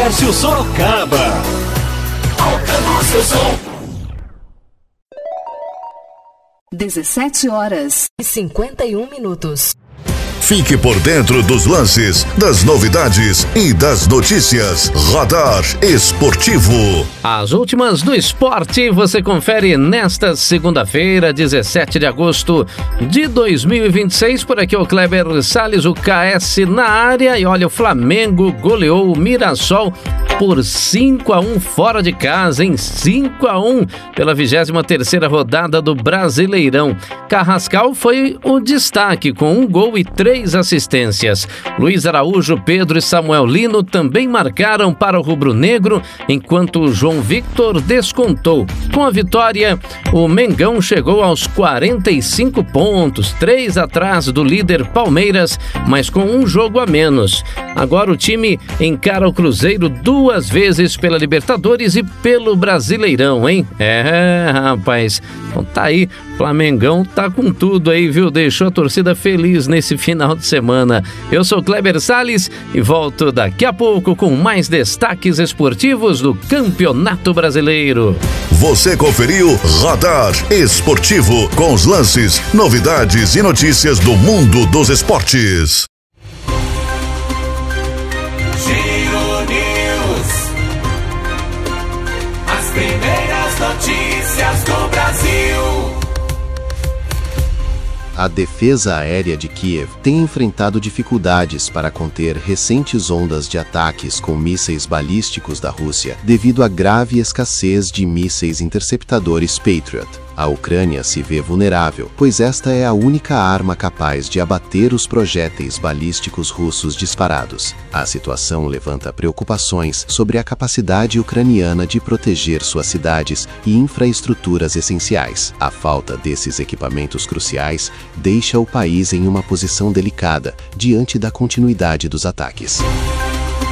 Comércio Sorocaba. Tocando seu som. 17h51. Fique por dentro dos lances, das novidades e das notícias. Radar Esportivo. As últimas do esporte você confere nesta segunda-feira, 17 de agosto de 2026. Por aqui o Kleber Salles, o KS na área. E olha, o Flamengo goleou o Mirassol por 5-1 fora de casa, em 5-1 pela 23ª rodada do Brasileirão. Carrascal foi o destaque com 1 gol e 3 assistências. Luiz Araújo, Pedro e Samuel Lino também marcaram para o rubro-negro, enquanto o João Victor descontou. Com a vitória, o Mengão chegou aos 45 pontos, 3 atrás do líder Palmeiras, mas com um jogo a menos. Agora o time encara o Cruzeiro 2 vezes pela Libertadores e pelo Brasileirão, hein? Rapaz, então tá aí, Flamengão tá com tudo aí, viu? Deixou a torcida feliz nesse final de semana. Eu sou Kleber Salles e volto daqui a pouco com mais destaques esportivos do Campeonato Brasileiro. Você conferiu Radar Esportivo, com os lances, novidades e notícias do mundo dos esportes. Primeiras notícias do Brasil. A defesa aérea de Kiev tem enfrentado dificuldades para conter recentes ondas de ataques com mísseis balísticos da Rússia, devido à grave escassez de mísseis interceptadores Patriot. A Ucrânia se vê vulnerável, pois esta é a única arma capaz de abater os projéteis balísticos russos disparados. A situação levanta preocupações sobre a capacidade ucraniana de proteger suas cidades e infraestruturas essenciais. A falta desses equipamentos cruciais deixa o país em uma posição delicada diante da continuidade dos ataques.